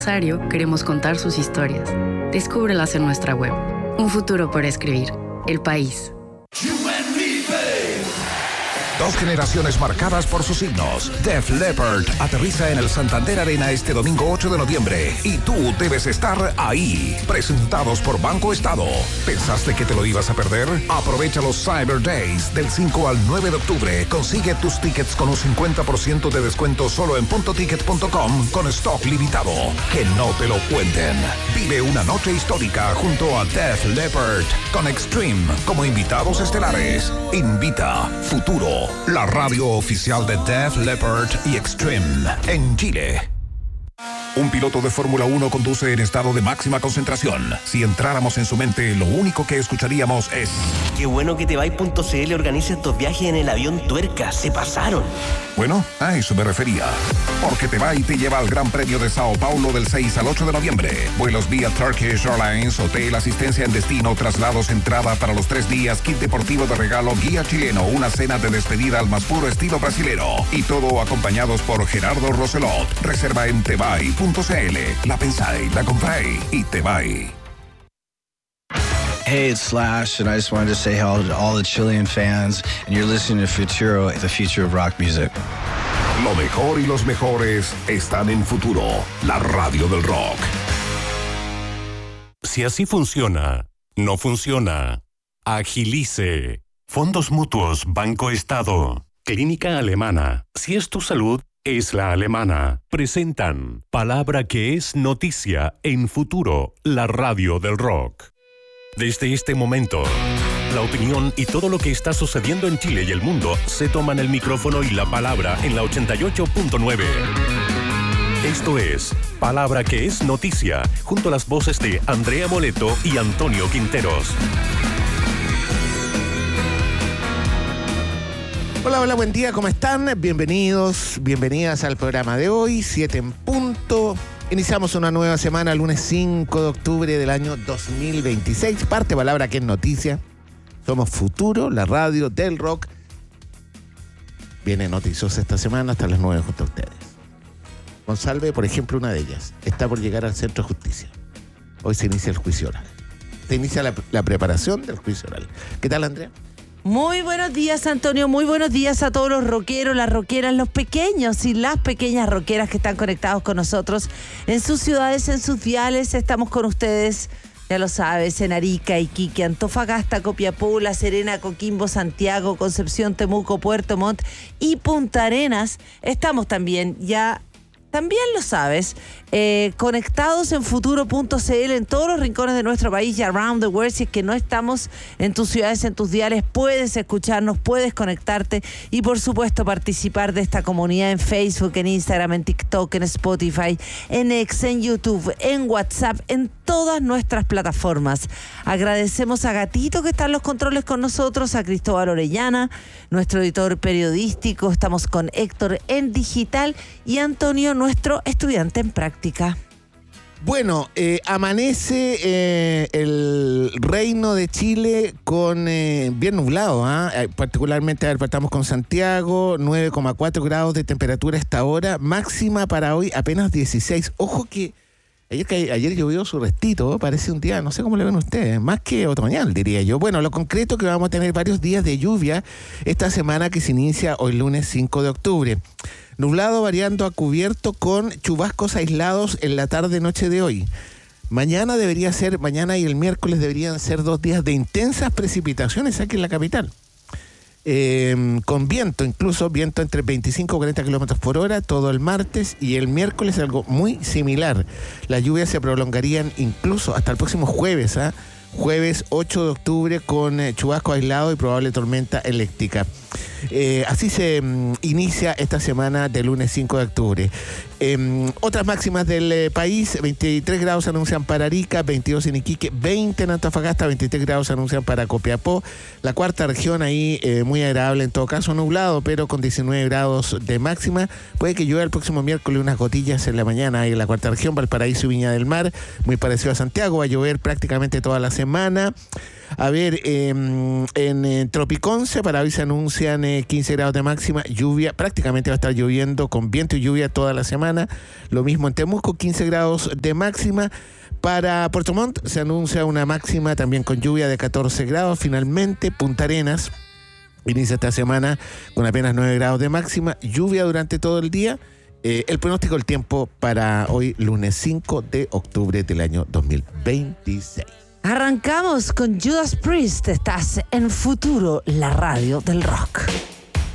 Queremos contar sus historias. Descúbrelas en nuestra web. Un futuro por escribir. El País. 2 generaciones marcadas por sus signos. Def Leppard aterriza en el Santander Arena este domingo 8 de noviembre y tú debes estar ahí. Presentados por Banco Estado. ¿Pensaste que te lo ibas a perder? Aprovecha los Cyber Days del 5 al 9 de octubre. Consigue tus tickets con un 50% de descuento solo en puntoticket.com con stock limitado. Que no te lo cuenten. Vive una noche histórica junto a Def Leppard con Extreme como invitados estelares. Invita Futuro, la radio oficial de Def Leppard y Extreme en Chile. Un piloto de Fórmula 1 conduce en estado de máxima concentración. Si entráramos en su mente, lo único que escucharíamos es: qué bueno que Tebay.cl organiza estos viajes en el avión Tuerca. Se pasaron. Bueno, a eso me refería. Porque Tebay te lleva al Gran Premio de Sao Paulo del 6 al 8 de noviembre. Vuelos vía Turkish Airlines, hotel, asistencia en destino, traslados, entrada para los 3 días, kit deportivo de regalo, guía chileno, una cena de despedida al más puro estilo brasilero. Y todo acompañados por Gerardo Roselot. Reserva en Tebay.cl. La pensáis, la compráis y Tebay. Hey, it's Slash, and I just wanted to say hello to all the Chilean fans, and you're listening to Futuro, the future of rock music. Lo mejor y los mejores están en Futuro, la radio del rock. Si así funciona, no funciona. Agilice. Fondos Mutuos Banco Estado. Clínica Alemana. Si es tu salud, es la alemana. Presentan Palabra que es noticia en Futuro, la radio del rock. Desde este momento, la opinión y todo lo que está sucediendo en Chile y el mundo se toman el micrófono y la palabra en la 88.9. Esto es Palabra que es noticia, junto a las voces de Andrea Moleto y Antonio Quinteros. Hola, buen día, ¿cómo están? Bienvenidos, bienvenidas al programa de hoy, 7 en punto. Iniciamos una nueva semana, lunes 5 de octubre del año 2026. Parte Palabra que es noticia. Somos Futuro, la radio del rock. Viene noticiosa esta semana hasta las 9 junto a ustedes. Monsalve, por ejemplo, una de ellas, está por llegar al Centro de Justicia. Hoy se inicia el juicio oral. Se inicia la preparación del juicio oral. ¿Qué tal, Andrea? Muy buenos días, Antonio. Muy buenos días a todos los rockeros, las rockeras, los pequeños y las pequeñas rockeras que están conectados con nosotros en sus ciudades, en sus viales. Estamos con ustedes, ya lo sabes, en Arica, Iquique, Antofagasta, Copiapó, La Serena, Coquimbo, Santiago, Concepción, Temuco, Puerto Montt y Punta Arenas. Estamos también lo sabes, conectados en futuro.cl en todos los rincones de nuestro país y around the world. Si es que no estamos en tus ciudades, en tus diales, puedes escucharnos, puedes conectarte y por supuesto participar de esta comunidad en Facebook, en Instagram, en TikTok, en Spotify, en X, en YouTube, en WhatsApp, en todas nuestras plataformas. Agradecemos a Gatito que está en los controles con nosotros, a Cristóbal Orellana, nuestro editor periodístico. Estamos con Héctor en digital y Antonio, nuestro estudiante en práctica. Bueno, amanece el reino de Chile con bien nublado, particularmente, partamos con Santiago, 9,4 grados de temperatura a esta hora, máxima para hoy apenas 16. Ojo que ayer llovió su restito, parece un día, no sé cómo le ven ustedes, más que otoñal, diría yo. Bueno, lo concreto que vamos a tener varios días de lluvia esta semana que se inicia hoy lunes 5 de octubre. Nublado variando a cubierto con chubascos aislados en la tarde-noche de hoy. Mañana y el miércoles deberían ser 2 días de intensas precipitaciones aquí en la capital. Con viento, incluso viento entre 25 y 40 kilómetros por hora todo el martes, y el miércoles algo muy similar. Las lluvias se prolongarían incluso hasta el próximo jueves, jueves 8 de octubre con chubasco aislado y probable tormenta eléctrica. Así se inicia esta semana de lunes 5 de octubre. Otras máximas del país: 23 grados se anuncian para Arica, 22 en Iquique, 20 en Antofagasta, 23 grados se anuncian para Copiapó. La cuarta región ahí muy agradable, en todo caso nublado, pero con 19 grados de máxima. Puede que llueva el próximo miércoles unas gotillas en la mañana ahí en la cuarta región. Valparaíso y Viña del Mar, muy parecido a Santiago, va a llover prácticamente toda la semana. A ver, en Tropiconce, para hoy se anuncian 15 grados de máxima, lluvia, prácticamente va a estar lloviendo con viento y lluvia toda la semana. Lo mismo en Temuco, 15 grados de máxima. Para Puerto Montt se anuncia una máxima también con lluvia de 14 grados. Finalmente, Punta Arenas inicia esta semana con apenas 9 grados de máxima, lluvia durante todo el día. El pronóstico del tiempo para hoy, lunes 5 de octubre del año 2026. Arrancamos con Judas Priest. Estás en Futuro, la radio del rock.